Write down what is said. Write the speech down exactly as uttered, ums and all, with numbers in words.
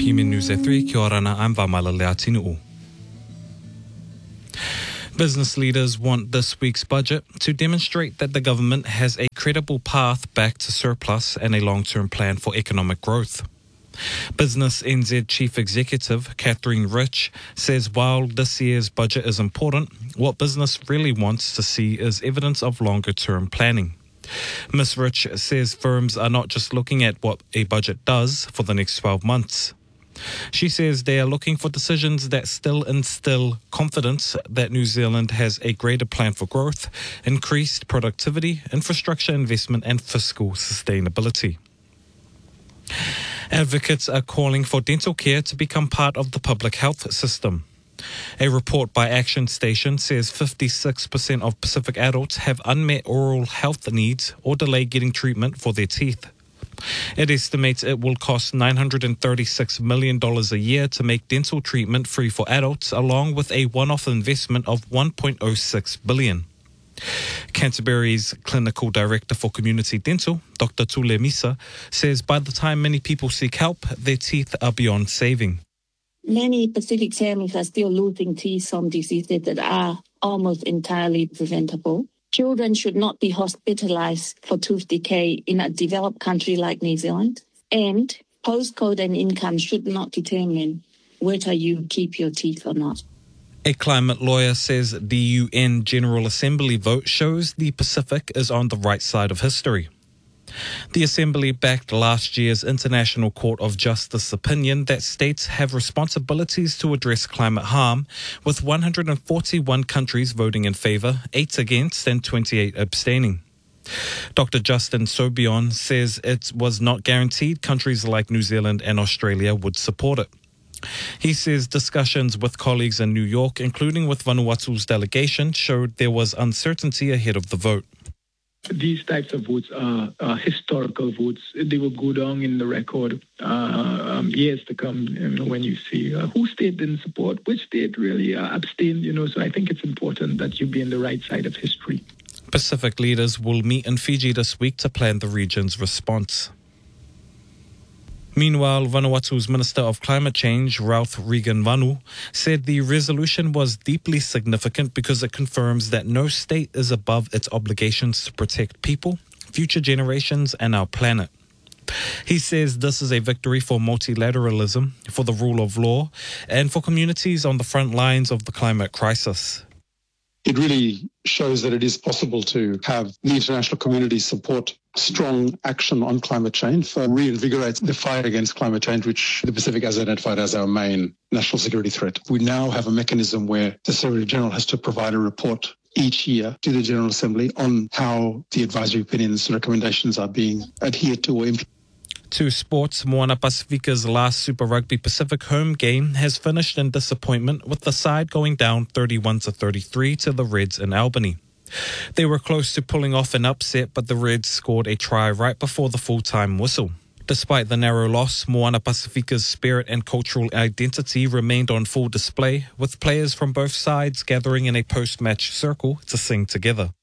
P M News at three, kia ora na, I'm Vamala Leatinu. Business leaders want this week's budget to demonstrate that the government has a credible path back to surplus and a long-term plan for economic growth. Business N Z Chief Executive Catherine Rich says while this year's budget is important, what business really wants to see is evidence of longer-term planning. Miz Rich says firms are not just looking at what a budget does for the next twelve months. She says they are looking for decisions that still instill confidence that New Zealand has a greater plan for growth, increased productivity, infrastructure investment and fiscal sustainability. Advocates are calling for dental care to become part of the public health system. A report by Action Station says fifty-six percent of Pacific adults have unmet oral health needs or delay getting treatment for their teeth. It estimates it will cost nine hundred thirty-six million dollars a year to make dental treatment free for adults, along with a one-off investment of one point oh six billion dollars. Canterbury's Clinical Director for Community Dental, Doctor Tule Misa, says by the time many people seek help, their teeth are beyond saving. Many Pacific families are still losing teeth from diseases that are almost entirely preventable. Children should not be hospitalized for tooth decay in a developed country like New Zealand. And postcode and income should not determine whether you keep your teeth or not. A climate lawyer says the U N General Assembly vote shows the Pacific is on the right side of history. The Assembly backed last year's International Court of Justice opinion that states have responsibilities to address climate harm, with one hundred forty-one countries voting in favour, eight against and twenty-eight abstaining. Doctor Justin Sobion says it was not guaranteed countries like New Zealand and Australia would support it. He says discussions with colleagues in New York, including with Vanuatu's delegation, showed there was uncertainty ahead of the vote. These types of votes are, are historical votes. They will go down in the record uh, um, years to come, you know, when you see uh, who state didn't support, which state really uh, abstained, you know. So I think it's important that you be on the right side of history. Pacific leaders will meet in Fiji this week to plan the region's response. Meanwhile, Vanuatu's Minister of Climate Change, Ralph Regan Vanu, said the resolution was deeply significant because it confirms that no state is above its obligations to protect people, future generations, and our planet. He says this is a victory for multilateralism, for the rule of law, and for communities on the front lines of the climate crisis. It really shows that it is possible to have the international community support strong action on climate change for reinvigorate the fight against climate change, which the Pacific has identified as our main national security threat. We now have a mechanism where the Secretary General has to provide a report each year to the General Assembly on how the advisory opinions and recommendations are being adhered to or implemented. To sports, Moana Pacifica's last Super Rugby Pacific home game has finished in disappointment, with the side going down thirty-one to thirty-three to the Reds in Albany. They were close to pulling off an upset, but the Reds scored a try right before the full-time whistle. Despite the narrow loss, Moana Pacifica's spirit and cultural identity remained on full display, with players from both sides gathering in a post-match circle to sing together.